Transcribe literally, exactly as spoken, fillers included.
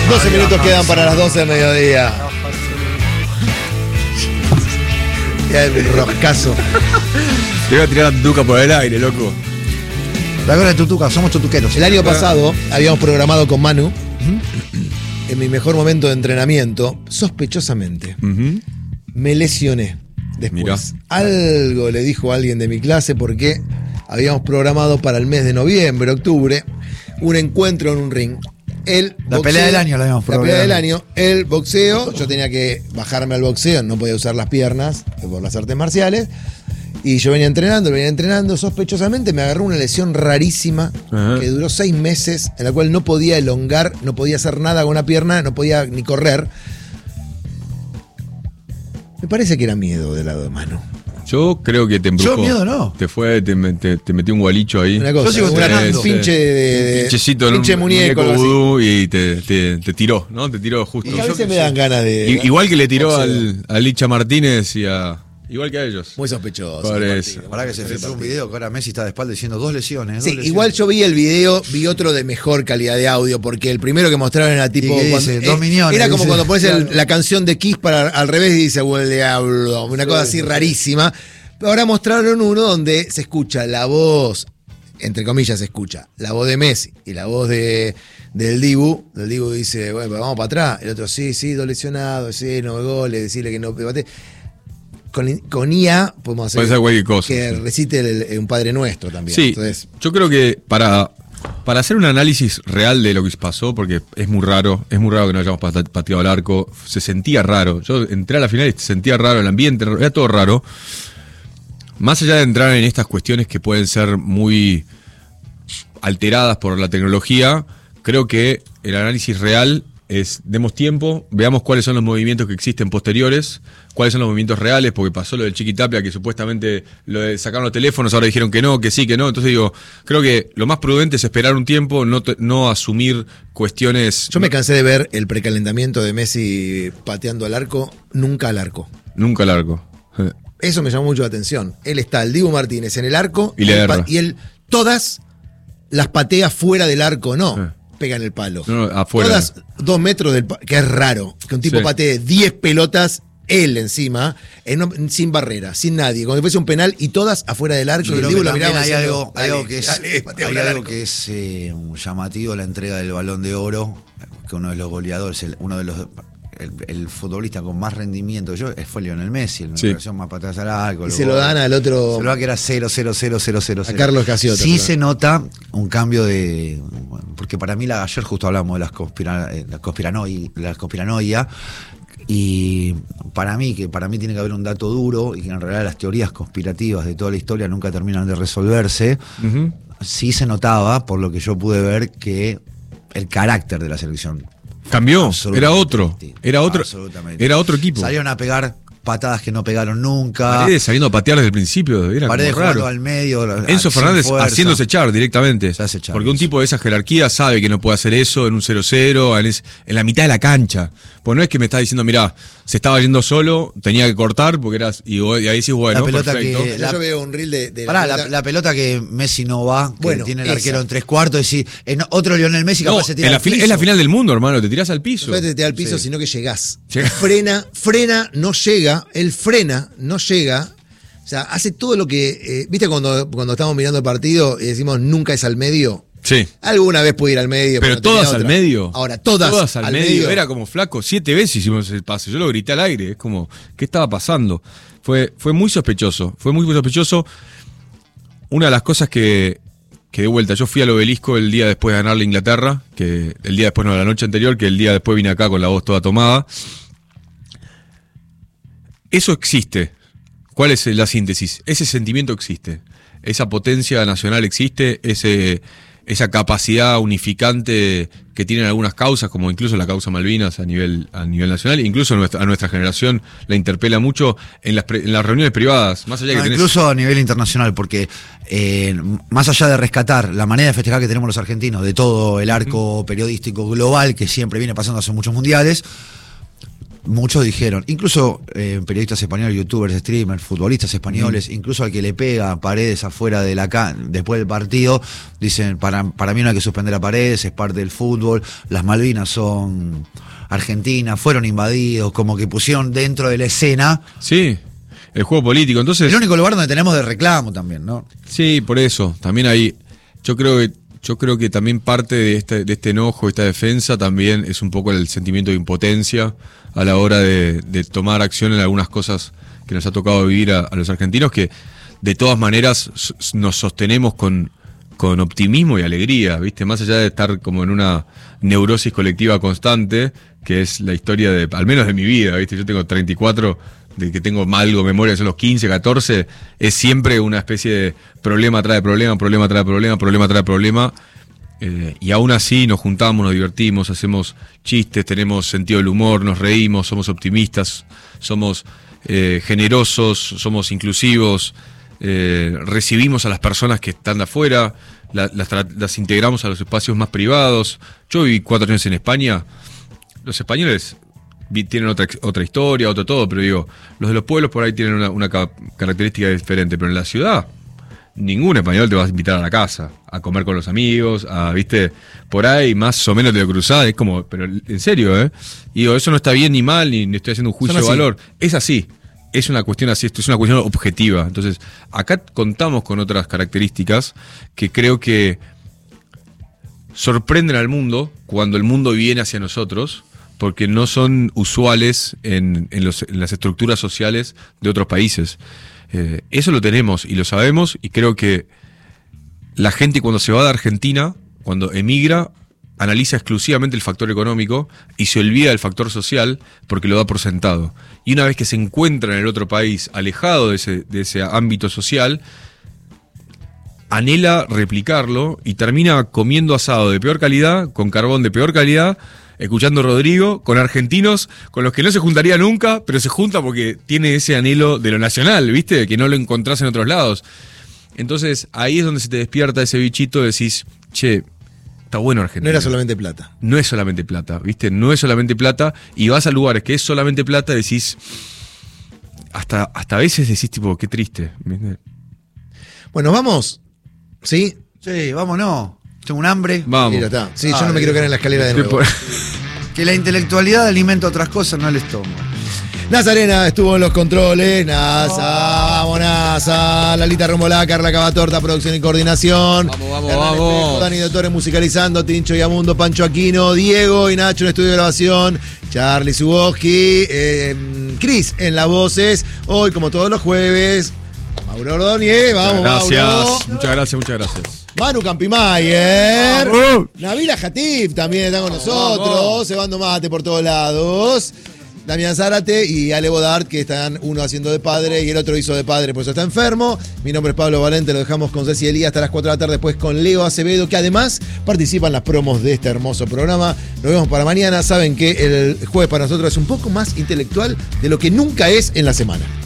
doce minutos quedan para las doce del mediodía. Ya el roscazo. Te voy a tirar a Tutuca por el aire, loco. La hora de Tutuca, somos tutuqueros. El año pasado habíamos programado con Manu, uh-huh. en mi mejor momento de entrenamiento, sospechosamente, uh-huh. me lesioné después. Mirá. Algo le dijo alguien de mi clase porque habíamos programado para el mes de noviembre, octubre, un encuentro en un ring. El la boxeo, pelea del año la habíamos programado. La pelea del año, el boxeo, yo tenía que bajarme al boxeo, no podía usar las piernas por las artes marciales. Y yo venía entrenando, venía entrenando, sospechosamente me agarró una lesión rarísima, uh-huh. que duró seis meses, en la cual no podía elongar, no podía hacer nada con una pierna, no podía ni correr. Me parece que era miedo del lado de Manu. Yo creo que te embrujó. Yo miedo no. Te fue, te, te, te metió un gualicho ahí. Una cosa, yo sigo entrenando. Un pinche de, un pinchecito, pinche un muñeco, muñeco vudú y te, te, te tiró, ¿no? Te tiró justo. Y a veces me dan ganas de... I, igual que le tiró al, a Licha Martínez y a... Igual que a ellos. Muy sospechoso. Por eso. Para que se filtró un video que ahora Messi está de espalda diciendo dos lesiones. Dos sí, lesiones. Igual yo vi el video, vi otro de mejor calidad de audio, porque el primero que mostraron era tipo. Cuando, dice, dos millones, era como dice, cuando pones claro. el, la canción de Kiss para al revés y dice, huele diablo, una cosa así rarísima. Pero ahora mostraron uno donde se escucha la voz, entre comillas se escucha, la voz de Messi y la voz de del Dibu. El Dibu dice, bueno, vamos para atrás. El otro, sí, sí, dos lesionados, sí, no goles, decirle que no bate. Con, con I A podemos hacer, hacer cualquier cosa, que sí. recite el, el, un Padre Nuestro también. Sí, entonces, yo creo que para, para hacer un análisis real de lo que pasó, porque es muy raro, es muy raro que no hayamos pateado al arco, se sentía raro. Yo entré a la final y se sentía raro el ambiente, era todo raro. Más allá de entrar en estas cuestiones que pueden ser muy alteradas por la tecnología, creo que el análisis real es, demos tiempo, veamos cuáles son los movimientos que existen posteriores, cuáles son los movimientos reales, porque pasó lo del Chiquitapia, que supuestamente lo de sacaron los teléfonos, ahora dijeron que no, que sí, que no. Entonces digo, creo que lo más prudente es esperar un tiempo, no, no asumir cuestiones... Yo me cansé de ver el precalentamiento de Messi pateando al arco, nunca al arco. Nunca al arco. Eso me llamó mucho la atención. Él está, el Dibu Martínez, en el arco, y, le él, y él todas las patea fuera del arco, no. Sí. Pega en el palo. No, afuera. Todas dos metros del palo, que es raro, que un tipo sí. patee diez pelotas, él encima, en, sin barrera, sin nadie, como si fuese un penal, y todas afuera del arco. Yo y el Dibu lo miraba hay diciendo, algo, hay algo que es, dale, hay algo que es eh, llamativo, la entrega del Balón de Oro, que uno de los goleadores, el, uno de los... El, el futbolista con más rendimiento yo fue Lionel Messi, en la sí. versión más patadas al arco. Y se lo dan al otro. Se lo da que era cero, cero, cero, cero, cero. A Carlos Casiota. Sí se nota un cambio de. Bueno, porque para mí, la, ayer justo hablamos de las conspira, la conspiranoia, la conspiranoia. Y para mí, que para mí tiene que haber un dato duro y que en realidad las teorías conspirativas de toda la historia nunca terminan de resolverse. Uh-huh. Sí se notaba, por lo que yo pude ver, que el carácter de la selección cambió, era otro, era otro, era otro equipo. Salieron a pegar patadas que no pegaron nunca. Paredes saliendo a patear desde el principio, era Paredes como raro. Al medio, Enzo Fernández haciéndose echar directamente. Se hace echar, porque un eso. tipo de esa jerarquía sabe que no puede hacer eso en un cero cero, en, es, en la mitad de la cancha. Pues no es que me está diciendo, mirá, se estaba yendo solo, tenía que cortar, porque eras. Y, y ahí decís, bueno, la pelota perfecto. Que, la, yo veo un reel de. de pará, la, pelota. La, la pelota que Messi no va, que bueno, tiene el esa. arquero en tres cuartos, decir, en otro Lionel Messi capaz no, se tira en la al fila, piso. Es la final del mundo, hermano, te tirás al piso. No te tirás al piso, sí. sino que llegás. Llega. Frena, frena, no llega, él frena, no llega. O sea, hace todo lo que. Eh, ¿Viste cuando, cuando estamos mirando el partido y decimos nunca es al medio? Sí. Alguna vez pude ir al medio. Pero, pero todas al medio. Ahora, todas, todas al, al medio. medio. Era como flaco. Siete veces hicimos el pase. Yo lo grité al aire. Es como, ¿qué estaba pasando? Fue, fue muy sospechoso. Fue muy sospechoso. Una de las cosas que, que de vuelta, yo fui al Obelisco el día después de ganarle a Inglaterra, que el día después, no, la noche anterior, que el día después vine acá con la voz toda tomada. Eso existe. ¿Cuál es la síntesis? Ese sentimiento existe. Esa potencia nacional existe, ese... esa capacidad unificante que tienen algunas causas, como incluso la causa Malvinas a nivel, a nivel nacional, incluso a nuestra, a nuestra generación la interpela mucho en las, pre, en las reuniones privadas, más allá no, que tenés... incluso a nivel internacional, porque eh, más allá de rescatar la manera de festejar que tenemos los argentinos, de todo el arco periodístico global que siempre viene pasando hace muchos mundiales, muchos dijeron, incluso eh, periodistas españoles, youtubers, streamers, futbolistas españoles, mm. incluso al que le pega a Paredes afuera de la can después del partido, dicen, para, para mí no hay que suspender a Paredes, es parte del fútbol, las Malvinas son argentinas, fueron invadidos, como que pusieron dentro de la escena. Sí, el juego político, entonces... El único lugar donde tenemos de reclamo también, ¿no? Sí, por eso, también ahí, yo creo que Yo creo que también parte de este, de este enojo, esta defensa, también es un poco el sentimiento de impotencia a la hora de, de tomar acción en algunas cosas que nos ha tocado vivir a, a los argentinos, que de todas maneras nos sostenemos con, con optimismo y alegría, ¿viste? Más allá de estar como en una neurosis colectiva constante, que es la historia de, al menos de mi vida, ¿viste? Yo tengo treinta y cuatro, de que tengo algo memoria, son los quince, catorce, es siempre una especie de problema trae problema, problema trae problema, problema trae problema, eh, y aún así nos juntamos, nos divertimos, hacemos chistes, tenemos sentido del humor, nos reímos, somos optimistas, somos eh, generosos, somos inclusivos, eh, recibimos a las personas que están de afuera, la, las, las integramos a los espacios más privados. Yo viví cuatro años en España, los españoles tienen otra, otra historia, otro todo, pero digo, los de los pueblos por ahí tienen una, una característica diferente, pero en la ciudad ningún español te va a invitar a la casa, a comer con los amigos, a, viste, por ahí más o menos te lo cruzás, es como, pero en serio, ¿eh? Y digo, eso no está bien ni mal, ni estoy haciendo un juicio de valor, es así, es una cuestión así, esto es una cuestión objetiva. Entonces, acá contamos con otras características que creo que sorprenden al mundo cuando el mundo viene hacia nosotros, porque no son usuales en, en, los, en las estructuras sociales de otros países. Eh, eso lo tenemos y lo sabemos, y creo que la gente cuando se va de Argentina, cuando emigra, analiza exclusivamente el factor económico y se olvida del factor social porque lo da por sentado. Y una vez que se encuentra en el otro país, alejado de ese, de ese ámbito social, anhela replicarlo y termina comiendo asado de peor calidad, con carbón de peor calidad, escuchando Rodrigo, con argentinos con los que no se juntaría nunca, pero se junta porque tiene ese anhelo de lo nacional, ¿viste? Que no lo encontrás en otros lados. Entonces, ahí es donde se te despierta ese bichito, decís, che, está bueno Argentina. No era solamente plata. No es solamente plata, ¿viste? No es solamente plata, y vas a lugares que es solamente plata, decís, hasta, hasta a veces decís, tipo, qué triste, ¿viste? Bueno, ¿vamos? ¿Sí? Sí, vámonos. Tengo un hambre. Vamos. Mira, está. Sí, Ah, yo no me quiero quedar en la escalera de nuevo. Que la intelectualidad alimenta otras cosas, no el estómago. Nazarena estuvo en los controles. Nasa, oh. vamos Nasa. Lalita Rombolá, Carla Cavatorta, producción y coordinación. Vamos, vamos, Hernán vamos. Espejo, Dani Dottore musicalizando, Tincho y Amundo, Pancho Aquino, Diego y Nacho en estudio de grabación, Charlie Suboski, eh, Cris en las voces. Hoy, como todos los jueves, Mauro Ordóñez. Vamos, gracias. Mauro. Muchas gracias, muchas gracias. Manu Campimayer. ¡Vamos! Nabila Jatib también está con nosotros. ¡Vamos! Cebando mate por todos lados. Damián Zárate y Ale Bodart, que están uno haciendo de padre y el otro hizo de padre, por eso está enfermo. Mi nombre es Pablo Valente, lo dejamos con Ceci Elías hasta las cuatro de la tarde, después con Leo Acevedo, que además participa en las promos de este hermoso programa. Nos vemos para mañana. Saben que el jueves para nosotros es un poco más intelectual de lo que nunca es en la semana.